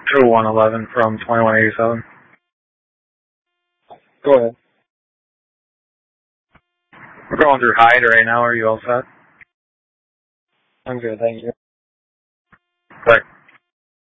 2111 from 2187. Go ahead. We're going through Hyde right now. Are you all set? I'm good, thank you.